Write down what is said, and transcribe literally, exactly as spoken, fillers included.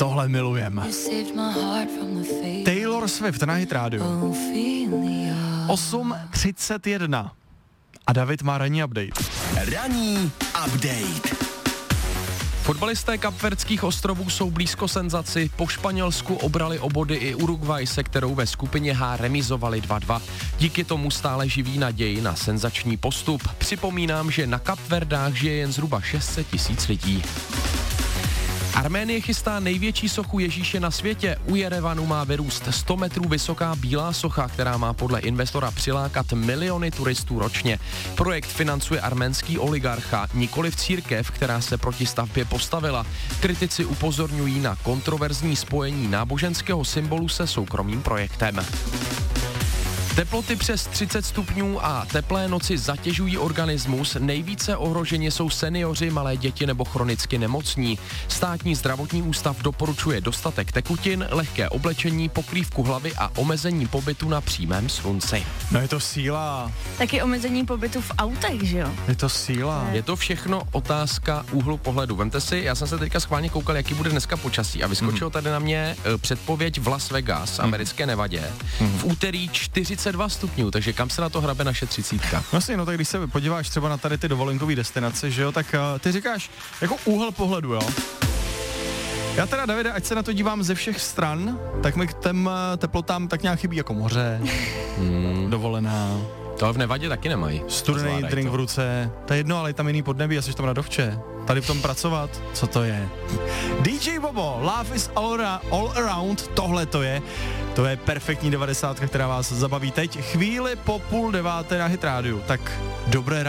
tohle milujeme. Taylor Swift na Hit Radio. osm třicet jedna. A David má ranní update. Ranní update. Fotbalisté Kapverdských ostrovů jsou blízko senzaci. Po Španělsku obrali o body i Uruguay, se kterou ve skupině H remizovali dva dva. Díky tomu stále živí naději na senzační postup. Připomínám, že na Kapverdách žije jen zhruba šest set tisíc lidí. Arménie chystá největší sochu Ježíše na světě. U Jerevanu má vyrůst sto metrů vysoká bílá socha, která má podle investora přilákat miliony turistů ročně. Projekt financuje arménský oligarcha, nikoliv církev, která se proti stavbě postavila. Kritici upozorňují na kontroverzní spojení náboženského symbolu se soukromým projektem. Teploty přes třicet stupňů a teplé noci zatěžují organismus. Nejvíce ohroženi jsou seniori, malé děti nebo chronicky nemocní. Státní zdravotní ústav doporučuje dostatek tekutin, lehké oblečení, pokrývku hlavy a omezení pobytu na přímém slunci. No je to síla. Taky omezení pobytu v autech, že jo? Je to síla. Je to všechno otázka úhlu pohledu. Vemte si, já jsem se teďka schválně koukal, jaký bude dneska počasí a vyskočil mm. tady na mě uh, předpověď v Las Vegas, mm. americké Nevadě. Mm. V úterý čtyřicet dva stupňů, takže kam se na to hrabe naše třicítka? Vlastně, no tak když se podíváš třeba na tady ty dovolenkové destinace, že jo, tak uh, ty říkáš jako úhel pohledu, jo? Já teda, Davide, ať se na to dívám ze všech stran, tak mi k těm uh, teplotám tak nějak chybí jako moře, hmm. dovolená. To v Nevadě taky nemají. Studený drink to v ruce, to je jedno, ale je tam jiný podnebí, asi tam na dovče. Tady v tom pracovat, co to je? D J Bobo, Love is all, ra- all around, tohle to je. To je perfektní devadesátka, která vás zabaví teď. Chvíli po půl deváté na Hit Radio. Tak dobré ráno.